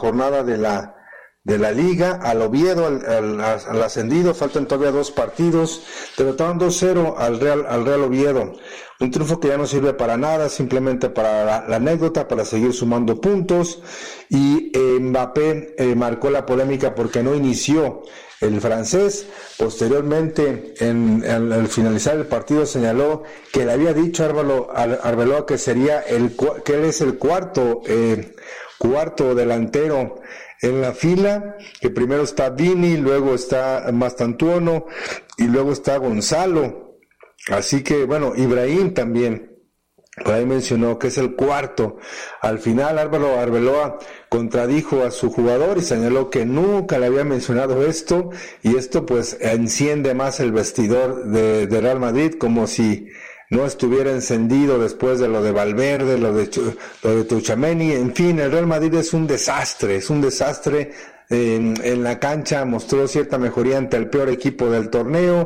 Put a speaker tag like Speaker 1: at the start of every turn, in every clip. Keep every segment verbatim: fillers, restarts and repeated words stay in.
Speaker 1: jornada de la de la Liga, al Oviedo, al, al, al ascendido, faltan todavía dos partidos, derrotaron dos cero al Real, al Real Oviedo, un triunfo que ya no sirve para nada, simplemente para la, la anécdota, para seguir sumando puntos, y eh, Mbappé eh, marcó la polémica porque no inició el francés. Posteriormente, en, en, al finalizar el partido, señaló que le había dicho a Arbalo, a Arbeloa que sería el, que él es el cuarto, eh, cuarto delantero en la fila, que primero está Vini, luego está Mastantuono y luego está Gonzalo. Así que, bueno, Ibrahim también, por ahí mencionó que es el cuarto. Al final Álvaro Arbeloa contradijo a su jugador y señaló que nunca le había mencionado esto, y esto pues enciende más el vestidor de, de Real Madrid, como si no estuviera encendido después de lo de Valverde, lo de, lo de Tchouaméni. En fin, el Real Madrid es un desastre, es un desastre. En, en la cancha mostró cierta mejoría ante el peor equipo del torneo,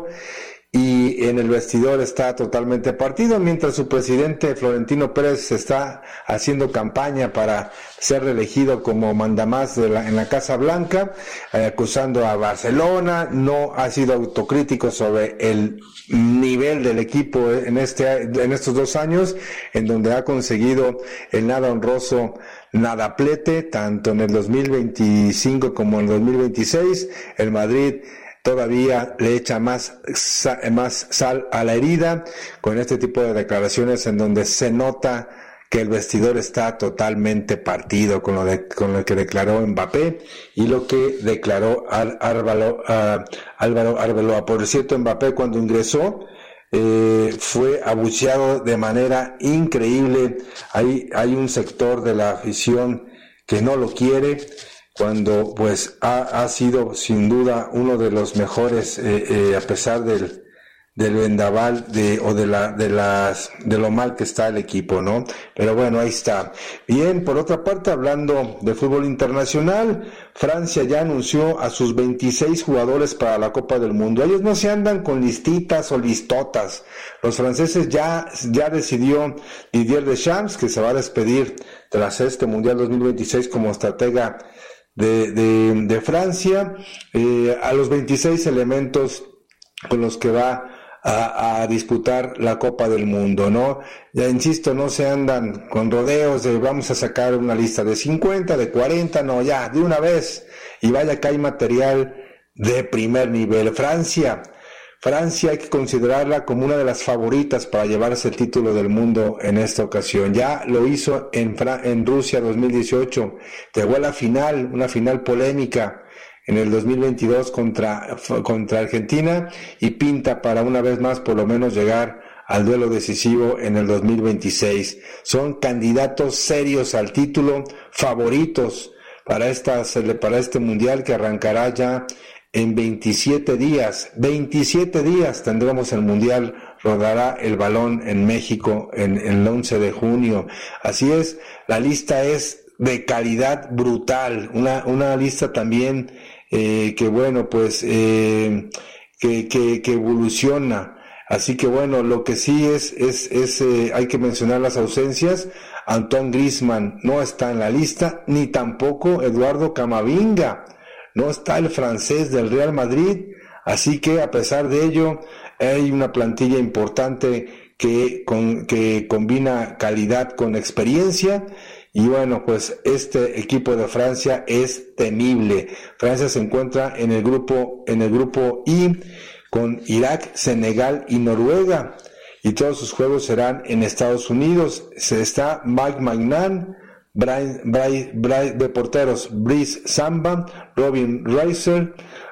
Speaker 1: y en el vestidor está totalmente partido, mientras su presidente Florentino Pérez está haciendo campaña para ser reelegido como mandamás de la, en la Casa Blanca, eh, acusando a Barcelona. No ha sido autocrítico sobre el nivel del equipo en este en estos dos años, en donde ha conseguido el nada honroso nadaplete, tanto en el dos mil veinticinco como en el dos mil veintiséis. El Madrid todavía le echa más, más sal a la herida con este tipo de declaraciones, en donde se nota que el vestidor está totalmente partido con lo, de, con lo que declaró Mbappé y lo que declaró Álvaro, uh, Álvaro Arbeloa. Por cierto, Mbappé, cuando ingresó, eh, fue abucheado de manera increíble. Hay, hay un sector de la afición que no lo quiere, cuando pues ha, ha sido sin duda uno de los mejores, eh, eh, a pesar del del vendaval de o de la de las de lo mal que está el equipo, ¿no? Pero bueno, ahí está. Bien, por otra parte, hablando de fútbol internacional, Francia ya anunció a sus veintiséis jugadores para la Copa del Mundo. Ellos no se andan con listitas o listotas. Los franceses ya ya decidió Didier Deschamps que se va a despedir tras este Mundial dos mil veintiséis como estratega de de, de Francia, eh, a los veintiséis elementos con los que va A, a disputar la Copa del Mundo, ¿no? Ya insisto, no se andan con rodeos de vamos a sacar una lista de cincuenta, de cuarenta, no, ya, de una vez, y vaya que hay material de primer nivel. Francia, Francia hay que considerarla como una de las favoritas para llevarse el título del mundo en esta ocasión. Ya lo hizo en, Fra- en Rusia dos mil dieciocho, llegó a la final, una final polémica, en el dos mil veintidós contra, contra Argentina, y pinta para una vez más por lo menos llegar al duelo decisivo en el dos mil veintiséis. Son candidatos serios al título, favoritos para, esta, para este mundial que arrancará ya en veintisiete días. veintisiete días tendremos el mundial, rodará el balón en México en, en el once de junio. Así es, la lista es de calidad brutal, una, una lista también Eh, que bueno, pues eh, que, que, que evoluciona. Así que bueno, lo que sí es, es, es eh, hay que mencionar las ausencias. Antoine Griezmann no está en la lista, ni tampoco Eduardo Camavinga, no está el francés del Real Madrid. Así que a pesar de ello, hay una plantilla importante que, con, que combina calidad con experiencia. Y bueno, pues este equipo de Francia es temible. Francia se encuentra en el grupo, en el grupo I, con Irak, Senegal y Noruega. Y todos sus juegos serán en Estados Unidos. Se está Mike Magnan, Brian, Brian, Brian de porteros, Brice Samba, Robin Reiser,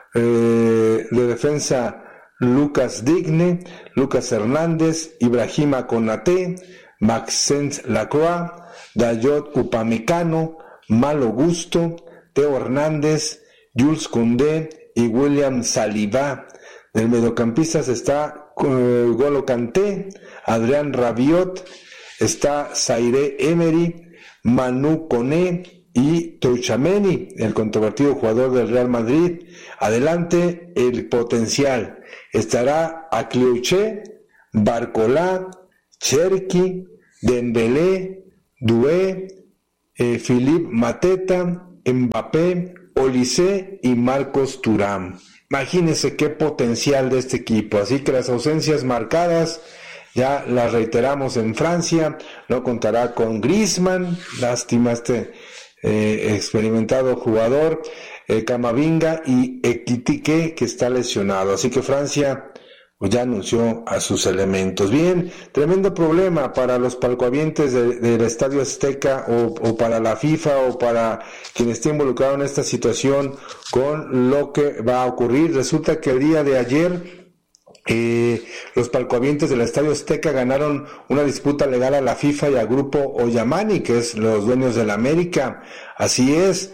Speaker 1: eh, de defensa Lucas Digne, Lucas Hernández, Ibrahima Konaté, Maxence Lacroix, Dayot Upamecano, Malo Gusto, Teo Hernández, Jules Koundé y William Saliba. Del mediocampistas está uh, Golo Kanté, Adrián Rabiot, está Zaire Emery, Manu Koné y Tchouaméni, el controvertido jugador del Real Madrid. Adelante el potencial. Estará Akliouche, Barcola, Cherki, Dembélé, Doué, eh, Philippe Mateta, Mbappé, Olise y Marcos Thuram. Imagínense qué potencial de este equipo. Así que las ausencias marcadas ya las reiteramos en Francia. No contará con Griezmann, lástima este eh, experimentado jugador, eh, Camavinga y Ekitike, que está lesionado. Así que Francia pues ya anunció a sus elementos. Bien, tremendo problema para los palcohabientes de, del Estadio Azteca o, o para la FIFA o para quien esté involucrado en esta situación con lo que va a ocurrir. Resulta que el día de ayer eh, los palcohabientes del Estadio Azteca ganaron una disputa legal a la FIFA y al grupo Oyamani, que es los dueños de la América. Así es.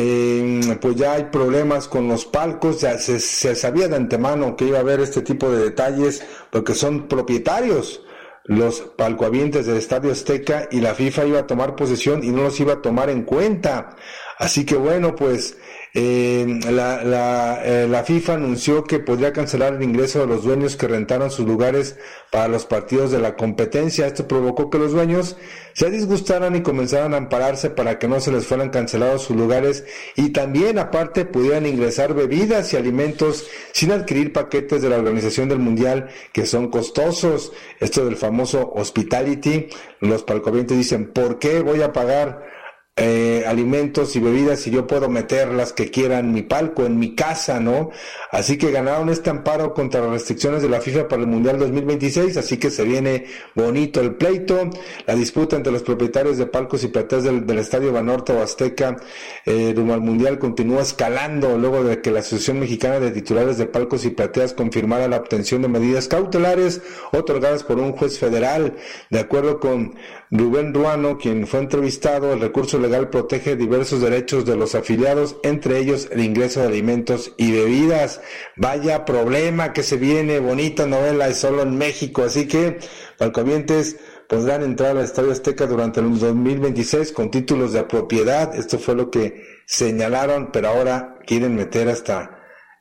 Speaker 1: Eh, pues ya hay problemas con los palcos, ya se, se sabía de antemano que iba a haber este tipo de detalles porque son propietarios los palcohabientes del Estadio Azteca y la FIFA iba a tomar posesión y no los iba a tomar en cuenta. Así que bueno, pues eh, la, la, eh, la FIFA anunció que podría cancelar el ingreso de los dueños que rentaron sus lugares para los partidos de la competencia. Esto provocó que los dueños se disgustaran y comenzaran a ampararse para que no se les fueran cancelados sus lugares y también aparte pudieran ingresar bebidas y alimentos sin adquirir paquetes de la Organización del Mundial que son costosos. Esto del famoso hospitality, los palcohabientes dicen, ¿por qué voy a pagar Eh, alimentos y bebidas si yo puedo meter las que quiera en mi palco, en mi casa, ¿no? Así que ganaron este amparo contra las restricciones de la FIFA para el Mundial dos mil veintiséis, así que se viene bonito el pleito. La disputa entre los propietarios de palcos y plateas del, del Estadio Banorte o Azteca eh, rumbo al Mundial continúa escalando luego de que la Asociación Mexicana de Titulares de Palcos y Plateas confirmara la obtención de medidas cautelares otorgadas por un juez federal. De acuerdo con Rubén Ruano, quien fue entrevistado, el recurso legal protege diversos derechos de los afiliados, entre ellos el ingreso de alimentos y bebidas. Vaya problema que se viene, bonita novela, es solo en México, así que palcohabientes podrán entrar al Estadio Azteca durante el dos mil veintiséis con títulos de propiedad. Esto fue lo que señalaron, pero ahora quieren meter hasta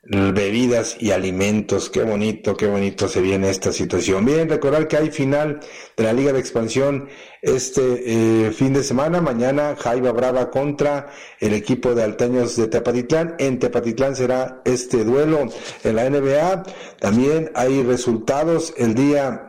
Speaker 1: bebidas y alimentos. Qué bonito, qué bonito se viene esta situación. Bien, recordar que hay final de la Liga de Expansión este eh, fin de semana. Mañana Jaiba Brava contra el equipo de Alteños de Tepatitlán. En Tepatitlán será este duelo. En la N B A también hay resultados el día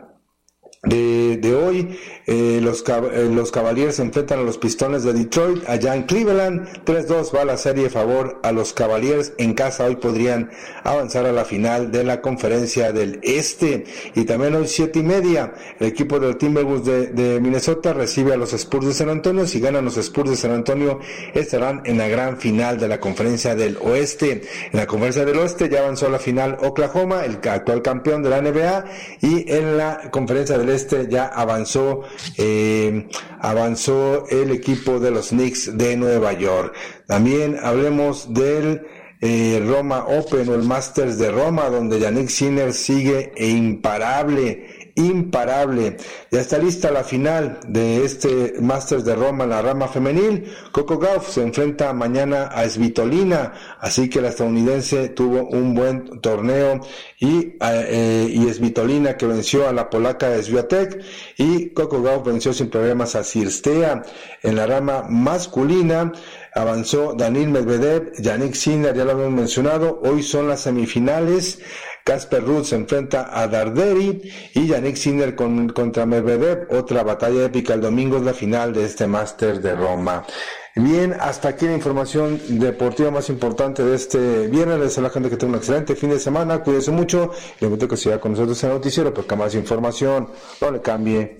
Speaker 1: De, de hoy. eh, los, eh, los Cavaliers se enfrentan a los Pistones de Detroit allá en Cleveland. tres dos va la serie a favor a los Cavaliers. En casa hoy podrían avanzar a la final de la Conferencia del Este. Y también hoy siete y media el equipo de los Timberwolves de, de Minnesota recibe a los Spurs de San Antonio. Si ganan los Spurs de San Antonio estarán en la gran final de la Conferencia del Oeste. En la Conferencia del Oeste ya avanzó a la final Oklahoma, el actual campeón de la N B A, y en la Conferencia del Este ya avanzó eh, avanzó el equipo de los Knicks de Nueva York. También hablemos del eh, Roma Open o el Masters de Roma, donde Jannik Sinner sigue imparable imparable. Ya está lista la final de este Masters de Roma en la rama femenil. Coco Gauff se enfrenta mañana a Svitolina, así que la estadounidense tuvo un buen torneo y, eh, y Svitolina que venció a la polaca Swiatek y Coco Gauff venció sin problemas a Cirstea. En la rama masculina avanzó Daniil Medvedev, Jannik Sinner, ya lo hemos mencionado. Hoy son las semifinales. Casper Ruud se enfrenta a Darderi y Jannik Sinner con, contra Medvedev. Otra batalla épica el domingo es la final de este Máster de Roma. Bien, hasta aquí la información deportiva más importante de este viernes. Les deseo a la gente que tenga un excelente fin de semana. Cuídense mucho. Les invito a que siga con nosotros en el noticiero, porque más información no le cambie.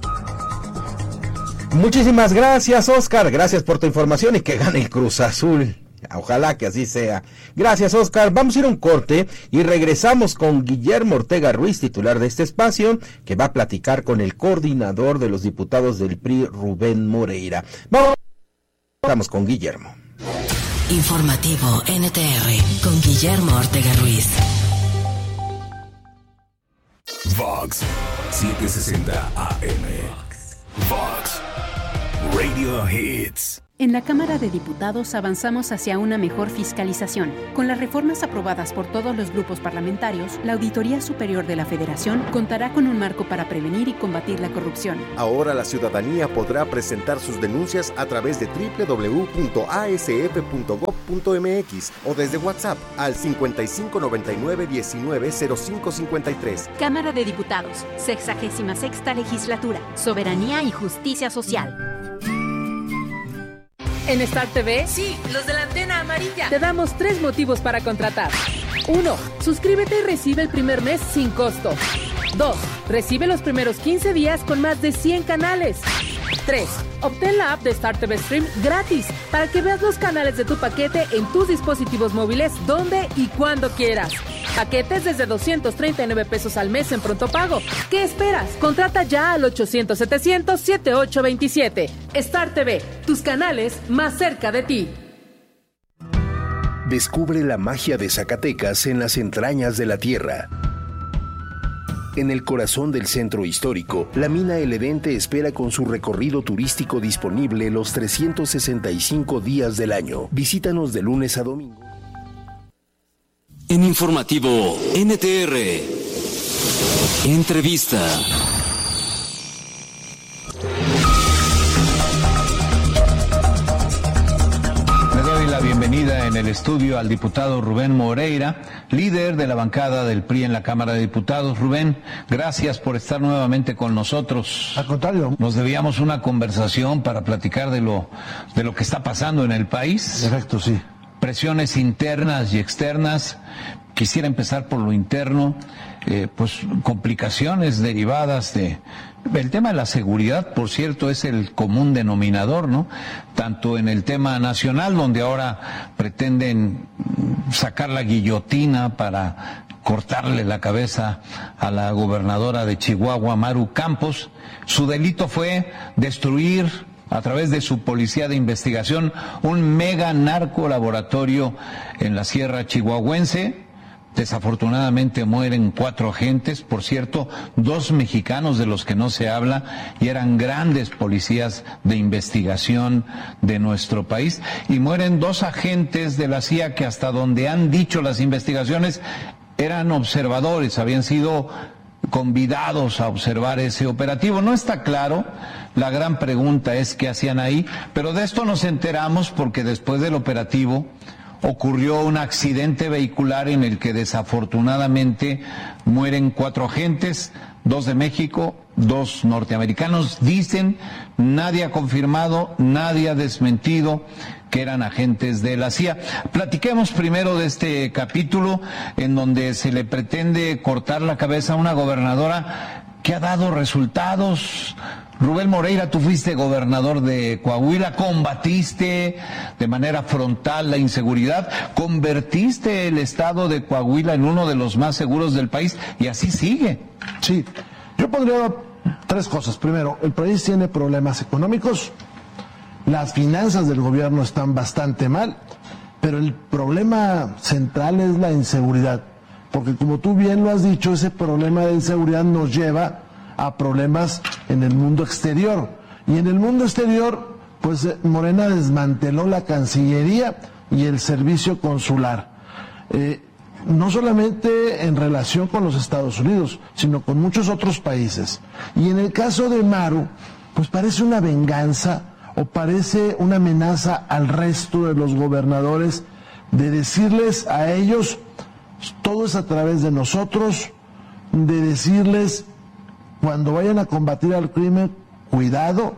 Speaker 2: Muchísimas gracias, Oscar. Gracias por tu información y que gane el Cruz Azul. Ojalá que así sea. Gracias, Oscar. Vamos a ir a un corte y regresamos con Guillermo Ortega Ruiz, titular de este espacio, que va a platicar con el coordinador de los diputados del P R I, Rubén Moreira. Vamos, vamos con Guillermo.
Speaker 3: Informativo N T R con Guillermo Ortega Ruiz.
Speaker 4: Vox setecientos sesenta A M. Vox Radio Hits.
Speaker 5: En la Cámara de Diputados avanzamos hacia una mejor fiscalización. Con las reformas aprobadas por todos los grupos parlamentarios, la Auditoría Superior de la Federación contará con un marco para prevenir y combatir la corrupción.
Speaker 6: Ahora la ciudadanía podrá presentar sus denuncias a través de doble u doble u doble u punto a s f punto gob punto m x o desde WhatsApp al cincuenta y cinco noventa y nueve diecinueve cero cinco cincuenta y tres.
Speaker 5: Cámara de Diputados, sexagésima sexta legislatura, soberanía y justicia social.
Speaker 7: En Star T V,
Speaker 8: sí, los de la antena amarilla,
Speaker 7: te damos tres motivos para contratar. Uno, suscríbete y recibe el primer mes sin costo. Dos, recibe los primeros quince días con más de cien canales. Tres, obtén la app de Star T V Stream gratis para que veas los canales de tu paquete en tus dispositivos móviles donde y cuando quieras. Paquetes desde doscientos treinta y nueve pesos al mes en pronto pago. ¿Qué esperas? Contrata ya al ochocientos setecientos setenta y ocho veintisiete. Star T V, tus canales más cerca de ti.
Speaker 9: Descubre la magia de Zacatecas en las entrañas de la tierra. En el corazón del centro histórico, la mina El Edén te espera con su recorrido turístico disponible los trescientos sesenta y cinco días del año. Visítanos de lunes a domingo.
Speaker 10: En Informativo N T R, entrevista.
Speaker 11: Le doy la bienvenida en el estudio al diputado Rubén Moreira, líder de la bancada del P R I en la Cámara de Diputados. Rubén, gracias por estar nuevamente con nosotros.
Speaker 12: Al contrario.
Speaker 11: Nos debíamos una conversación para platicar de lo, de lo que está pasando en el país.
Speaker 12: Correcto, sí.
Speaker 11: Presiones internas y externas. Quisiera empezar por lo interno, eh, pues complicaciones derivadas de... El tema de la seguridad, por cierto, es el común denominador, ¿no? Tanto en el tema nacional, donde ahora pretenden sacar la guillotina para cortarle la cabeza a la gobernadora de Chihuahua, Maru Campos. Su delito fue destruir, a través de su policía de investigación, un mega narco laboratorio en la sierra chihuahuense. Desafortunadamente mueren cuatro agentes, por cierto, dos mexicanos de los que no se habla, y eran grandes policías de investigación de nuestro país, y mueren dos agentes de la C I A que, hasta donde han dicho las investigaciones, eran observadores, habían sido convidados a observar ese operativo. No está claro, la gran pregunta es qué hacían ahí, pero de esto nos enteramos porque después del operativo ocurrió un accidente vehicular en el que desafortunadamente mueren cuatro agentes, dos de México, dos norteamericanos. Dicen, nadie ha confirmado, nadie ha desmentido que eran agentes de la C I A. Platiquemos primero de este capítulo en donde se le pretende cortar la cabeza a una gobernadora que ha dado resultados. Rubén Moreira, tú fuiste gobernador de Coahuila, combatiste de manera frontal la inseguridad, convertiste el estado de Coahuila en uno de los más seguros del país, y así sigue.
Speaker 12: Sí, yo pondría tres cosas. Primero, el país tiene problemas económicos, las finanzas del gobierno están bastante mal, pero el problema central es la inseguridad, porque como tú bien lo has dicho, ese problema de inseguridad nos lleva a problemas en el mundo exterior. Y en el mundo exterior, pues Morena desmanteló la Cancillería y el servicio consular. Eh, no solamente en relación con los Estados Unidos, sino con muchos otros países. Y en el caso de Maru, pues parece una venganza o parece una amenaza al resto de los gobernadores de decirles a ellos, todo es a través de nosotros, de decirles, cuando vayan a combatir al crimen, cuidado,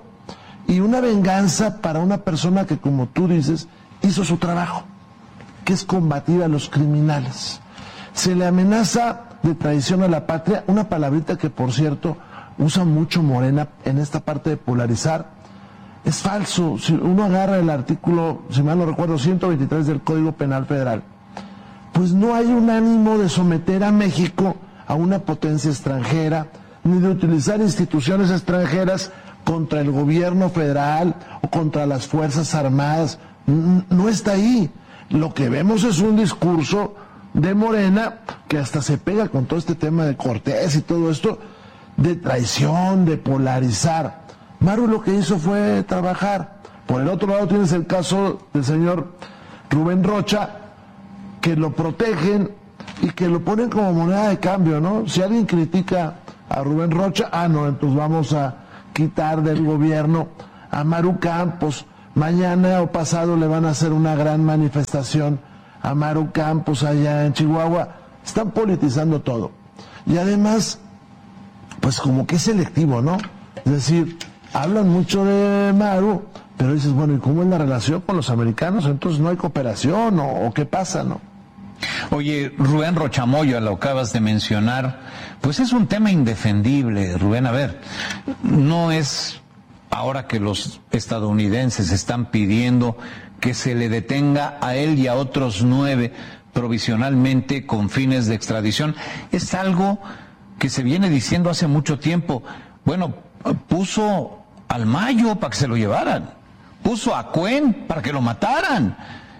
Speaker 12: y una venganza para una persona que, como tú dices, hizo su trabajo, que es combatir a los criminales. Se le amenaza de traición a la patria, una palabrita que, por cierto, usa mucho Morena en esta parte de polarizar. Es falso. Si uno agarra el artículo, si mal no recuerdo, ciento veintitrés del Código Penal Federal, pues no hay un ánimo de someter a México a una potencia extranjera, ni de utilizar instituciones extranjeras contra el gobierno federal o contra las Fuerzas Armadas. No está ahí. Lo que vemos es un discurso de Morena que hasta se pega con todo este tema de Cortés y todo esto, de traición, de polarizar. Maru lo que hizo fue trabajar. Por el otro lado tienes el caso del señor Rubén Rocha, que lo protegen y que lo ponen como moneda de cambio, ¿no? Si alguien critica a Rubén Rocha, ah, no, entonces vamos a quitar del gobierno a Maru Campos. Mañana o pasado le van a hacer una gran manifestación a Maru Campos allá en Chihuahua. Están politizando todo. Y además, pues como que es selectivo, ¿no? Es decir, hablan mucho de Maru, pero dices, bueno, ¿y cómo es la relación con los americanos? Entonces no hay cooperación, o, o qué pasa, ¿no?
Speaker 11: Oye, Rubén Rocha Moya, lo acabas de mencionar, pues es un tema indefendible, Rubén. A ver, no es ahora que los estadounidenses están pidiendo que se le detenga a él y a otros nueve provisionalmente con fines de extradición. Es algo que se viene diciendo hace mucho tiempo. Bueno, puso al Mayo para que se lo llevaran, puso a Cuen para que lo mataran,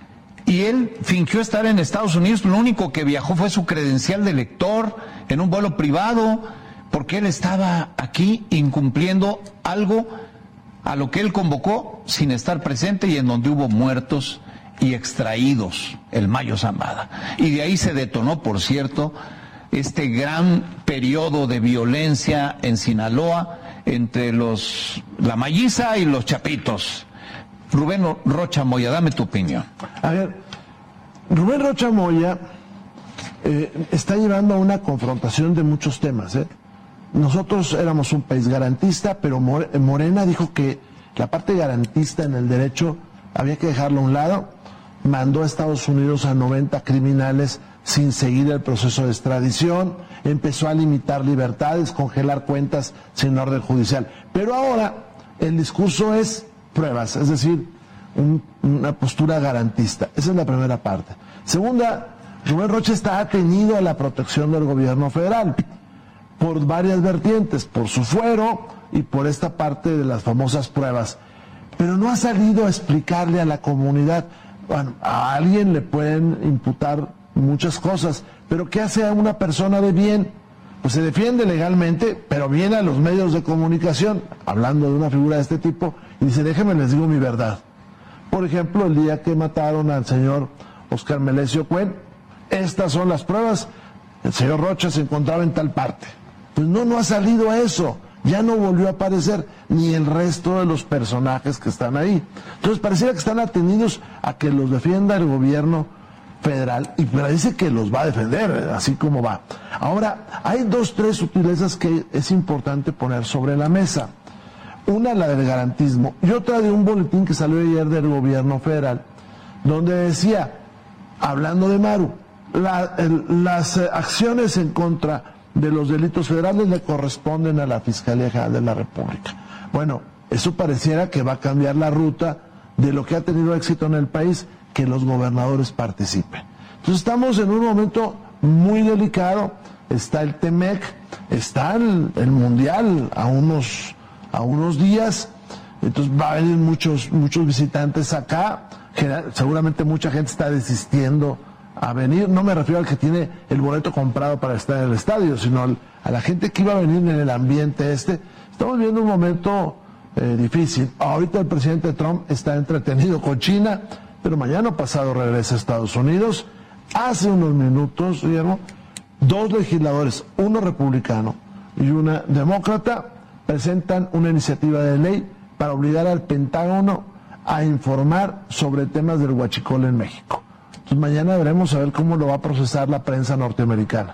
Speaker 11: y él fingió estar en Estados Unidos. Lo único que viajó fue su credencial de lector en un vuelo privado, porque él estaba aquí incumpliendo algo a lo que él convocó sin estar presente y en donde hubo muertos y extraídos, el Mayo Zambada. Y de ahí se detonó, por cierto, este gran periodo de violencia en Sinaloa entre los la Mayiza y los Chapitos. Rubén Rocha Moya, dame tu opinión.
Speaker 12: A ver, Rubén Rocha Moya eh, está llevando a una confrontación de muchos temas, ¿eh? Nosotros éramos un país garantista, pero Morena dijo que la parte garantista en el derecho había que dejarlo a un lado. Mandó a Estados Unidos a noventa criminales sin seguir el proceso de extradición, empezó a limitar libertades, congelar cuentas sin orden judicial. Pero ahora el discurso es pruebas, es decir, un, una postura garantista. Esa es la primera parte. Segunda, Rubén Rocha está atenido a la protección del gobierno federal por varias vertientes, por su fuero y por esta parte de las famosas pruebas. Pero no ha salido a explicarle a la comunidad. Bueno, a alguien le pueden imputar muchas cosas, pero ¿qué hace a una persona de bien? Pues se defiende legalmente, pero viene a los medios de comunicación, hablando de una figura de este tipo, y dice, déjenme les digo mi verdad. Por ejemplo, el día que mataron al señor Oscar Melesio Cuen, estas son las pruebas, el señor Rocha se encontraba en tal parte. Pues no, no ha salido eso, ya no volvió a aparecer, ni el resto de los personajes que están ahí. Entonces pareciera que están atenidos a que los defienda el gobierno federal, y parece que los va a defender, así como va. Ahora, hay dos, tres sutilezas que es importante poner sobre la mesa. Una, la del garantismo, y otra de un boletín que salió ayer del gobierno federal, donde decía, hablando de Maru, la, el, las eh, acciones en contra de los delitos federales le corresponden a la Fiscalía General de la República. Bueno, eso pareciera que va a cambiar la ruta de lo que ha tenido éxito en el país, que los gobernadores participen. Entonces estamos en un momento muy delicado, está el Temec, está el, el Mundial a unos, a unos días, entonces va a venir muchos, muchos visitantes acá, seguramente mucha gente está desistiendo a venir, no me refiero al que tiene el boleto comprado para estar en el estadio, sino al, a la gente que iba a venir en el ambiente este. Estamos viviendo un momento eh, difícil. Ahorita el presidente Trump está entretenido con China, pero mañana pasado regresa a Estados Unidos. Hace unos minutos, Guillermo, dos legisladores, uno republicano y una demócrata, presentan una iniciativa de ley para obligar al Pentágono a informar sobre temas del huachicol en México. Entonces mañana veremos a ver cómo lo va a procesar la prensa norteamericana.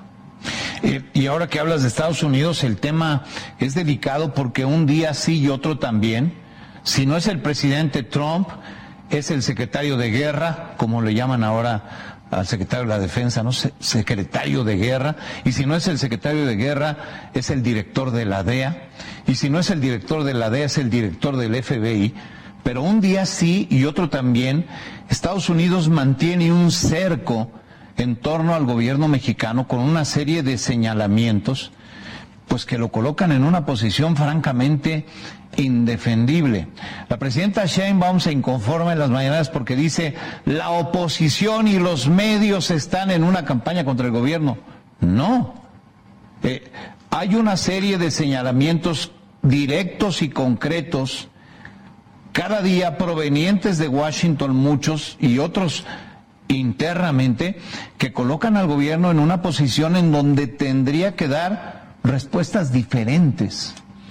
Speaker 11: Eh, y ahora que hablas de Estados Unidos, el tema es delicado porque un día sí y otro también. Si no es el presidente Trump, es el secretario de guerra, como le llaman ahora al secretario de la defensa, ¿no? Secretario de guerra. Y si no es el secretario de guerra, es el director de la D E A. Y si no es el director de la D E A, es el director del F B I. Pero un día sí y otro también, Estados Unidos mantiene un cerco en torno al gobierno mexicano con una serie de señalamientos, pues que lo colocan en una posición francamente indefendible. La presidenta Sheinbaum se inconforma en las mañanas porque dice, la oposición y los medios están en una campaña contra el gobierno. No. Eh, hay una serie de señalamientos directos y concretos, cada día provenientes de Washington, muchos y otros internamente, que colocan al gobierno en una posición en donde tendría que dar respuestas diferentes.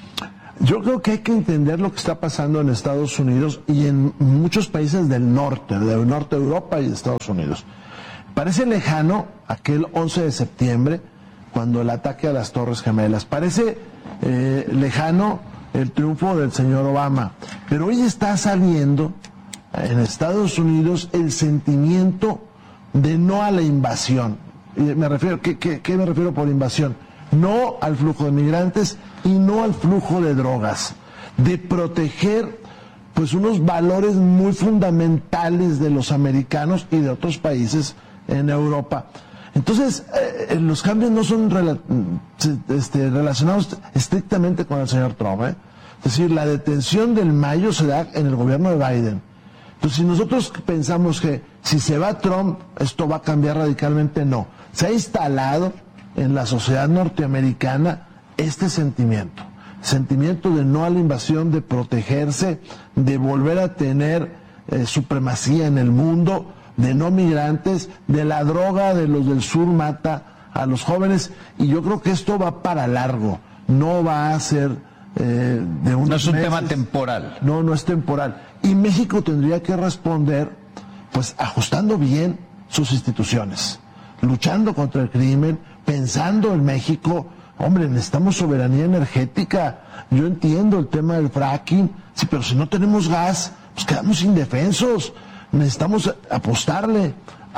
Speaker 12: Yo creo que hay que entender lo que está pasando en Estados Unidos y en muchos países del norte, del norte de Europa y de Estados Unidos. Parece lejano aquel once de septiembre, cuando el ataque a las Torres Gemelas. Parece eh, lejano el triunfo del señor Obama. Pero hoy está saliendo en Estados Unidos el sentimiento de no a la invasión. Y me refiero, ¿qué, qué, qué me refiero por invasión? No al flujo de migrantes y no al flujo de drogas. De proteger pues unos valores muy fundamentales de los americanos y de otros países en Europa. Entonces, eh, los cambios no son rela este, relacionados estrictamente con el señor Trump, ¿eh? Es decir, la detención del mayo se da en el gobierno de Biden. Entonces, si nosotros pensamos que si se va Trump, esto va a cambiar radicalmente, no. Se ha instalado en la sociedad norteamericana este sentimiento. Sentimiento de no a la invasión, de protegerse, de volver a tener eh, supremacía en el mundo, de no migrantes, de la droga de los del sur mata a los jóvenes, y yo creo que esto va para largo, no va a ser eh, de unos
Speaker 11: No es un
Speaker 12: meses.
Speaker 11: tema temporal.
Speaker 12: No, no es temporal. Y México tendría que responder, pues, ajustando bien sus instituciones, luchando contra el crimen, pensando en México. Hombre, necesitamos soberanía energética. Yo entiendo el tema del fracking, sí, pero si no tenemos gas, pues quedamos indefensos. Necesitamos apostarle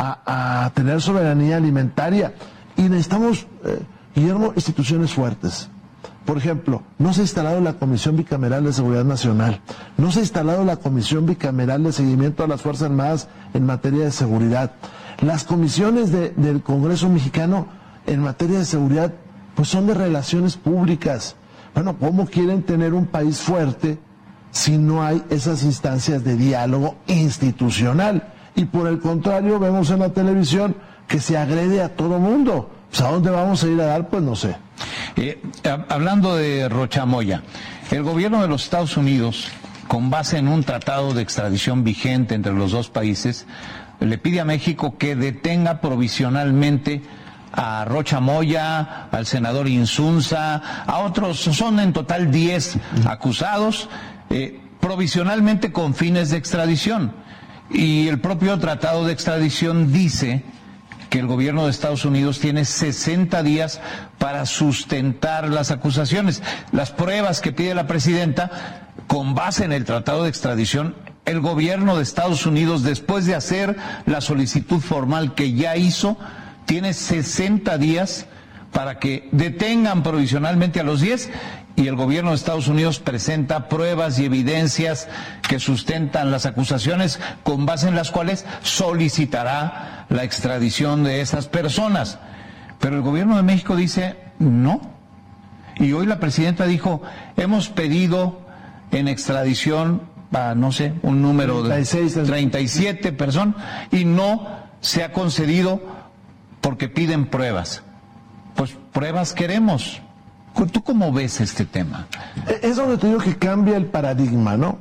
Speaker 12: a, a tener soberanía alimentaria y necesitamos, eh, Guillermo, instituciones fuertes. Por ejemplo, no se ha instalado la Comisión Bicameral de Seguridad Nacional, no se ha instalado la Comisión Bicameral de Seguimiento a las Fuerzas Armadas en materia de seguridad. Las comisiones de, del Congreso Mexicano en materia de seguridad, pues son de relaciones públicas. Bueno, ¿cómo quieren tener un país fuerte si no hay esas instancias de diálogo institucional? Y por el contrario, vemos en la televisión que se agrede a todo mundo. Pues, ¿a dónde vamos a ir a dar? Pues no sé.
Speaker 11: Eh, hablando de Rochamoya, el gobierno de los Estados Unidos, con base en un tratado de extradición vigente entre los dos países, le pide a México que detenga provisionalmente a Rochamoya, al senador Insunza, a otros, son en total diez acusados, eh, provisionalmente con fines de extradición. Y el propio tratado de extradición dice que el gobierno de Estados Unidos tiene sesenta días para sustentar las acusaciones. Las pruebas que pide la presidenta, con base en el tratado de extradición, el gobierno de Estados Unidos, después de hacer la solicitud formal que ya hizo, tiene sesenta días para que detengan provisionalmente a los diez, y el gobierno de Estados Unidos presenta pruebas y evidencias que sustentan las acusaciones, con base en las cuales solicitará la extradición de esas personas. Pero el gobierno de México dice no. Y hoy la presidenta dijo, hemos pedido en extradición a, no sé, un número de treinta y siete personas, y no se ha concedido porque piden pruebas. Pues pruebas queremos. ¿Tú cómo ves este tema?
Speaker 12: Es donde te digo que cambia el paradigma, ¿no?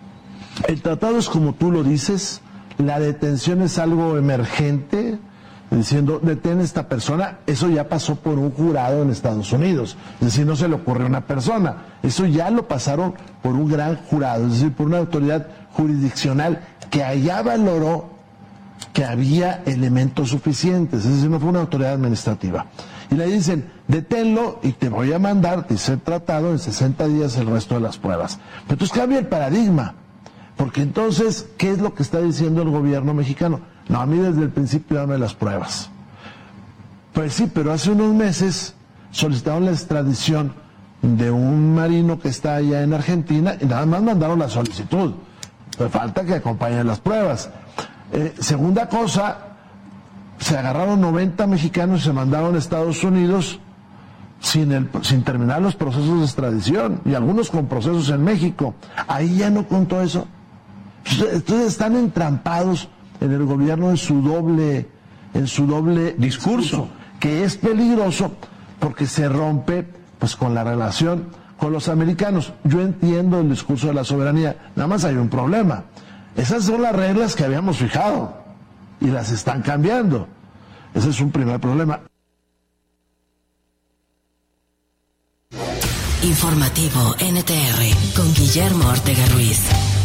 Speaker 12: El tratado es como tú lo dices, la detención es algo emergente, diciendo, detén a esta persona, eso ya pasó por un jurado en Estados Unidos, es decir, no se le ocurrió a una persona, eso ya lo pasaron por un gran jurado, es decir, por una autoridad jurisdiccional que allá valoró que había elementos suficientes, es decir, no fue una autoridad administrativa. Y le dicen, deténlo y te voy a mandar, dice el tratado, en sesenta días el resto de las pruebas. Pero entonces cambia el paradigma, porque entonces, ¿qué es lo que está diciendo el gobierno mexicano? No, a mí desde el principio dame las pruebas. Pues sí, pero hace unos meses solicitaron la extradición de un marino que está allá en Argentina y nada más mandaron la solicitud. Pues falta que acompañen las pruebas. Eh, segunda cosa, se agarraron noventa mexicanos y se mandaron a Estados Unidos sin, el, sin terminar los procesos de extradición, y algunos con procesos en México. Ahí ya no contó eso. Entonces están entrampados en el gobierno en su doble, en su doble discurso, que es peligroso porque se rompe pues con la relación con los americanos. Yo entiendo el discurso de la soberanía, nada más hay un problema. Esas son las reglas que habíamos fijado y las están cambiando. Ese es un primer problema.
Speaker 3: Informativo N T R con Guillermo Ortega Ruiz.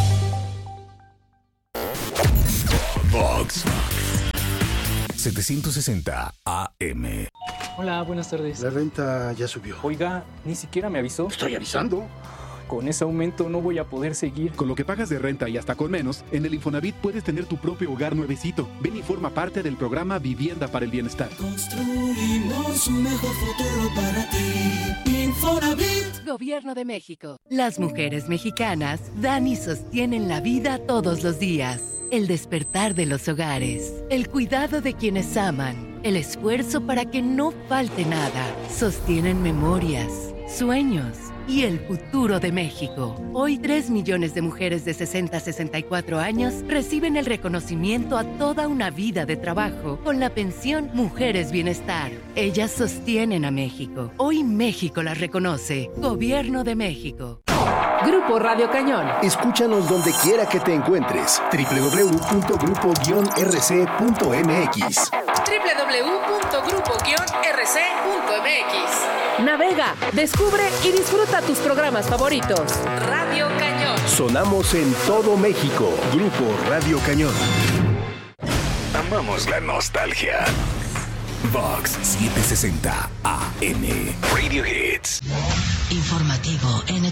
Speaker 4: Vox setecientos sesenta A M.
Speaker 13: Hola, buenas tardes.
Speaker 14: La renta ya subió.
Speaker 13: Oiga, ni siquiera me avisó.
Speaker 14: Estoy avisando.
Speaker 13: Con ese aumento no voy a poder seguir.
Speaker 15: Con lo que pagas de renta y hasta con menos, en el Infonavit puedes tener tu propio hogar nuevecito. Ven y forma parte del programa Vivienda para el Bienestar.
Speaker 16: Construimos un mejor futuro para ti. Infonavit.
Speaker 17: Gobierno de México. Las mujeres mexicanas dan y sostienen la vida todos los días. El despertar de los hogares, el cuidado de quienes aman, el esfuerzo para que no falte nada. Sostienen memorias, sueños y el futuro de México. Hoy, tres millones de mujeres de sesenta a sesenta y cuatro años reciben el reconocimiento a toda una vida de trabajo con la pensión Mujeres Bienestar. Ellas sostienen a México. Hoy México las reconoce. Gobierno de México.
Speaker 7: Grupo Radio Cañón.
Speaker 9: Escúchanos donde quiera que te encuentres. doble u doble u doble u punto grupo guion r c punto m x.
Speaker 8: doble u doble u doble u punto grupo guion r c punto m x.
Speaker 7: Navega, descubre y disfruta tus programas favoritos.
Speaker 8: Radio Cañón.
Speaker 9: Sonamos en todo México. Grupo Radio Cañón.
Speaker 4: Amamos la nostalgia. Vox setecientos sesenta A M. Radio Hits.
Speaker 3: Informativo N